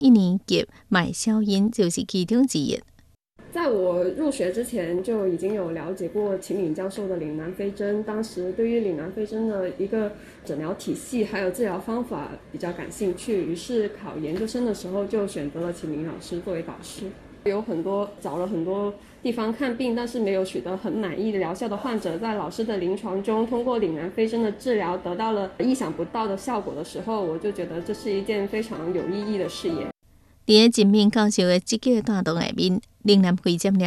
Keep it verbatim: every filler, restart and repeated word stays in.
一年级麦小英就是其中之一。 在我入学之前就已经有了解过秦岭教授的岭南飞针，当时对于岭南飞针的一个诊疗体系还有治疗方法比较感兴趣，于是考研究生的时候就选择了秦岭老师作为导师。有很多找了很多地方看病，但是没有取得很满意的疗效的患者，在老师的临床中通过岭南飞针的治疗得到了意想不到的效果的时候，我就觉得这是一件非常有意义的事业。 伫个前面教授的积极带动下面，岭南飞针疗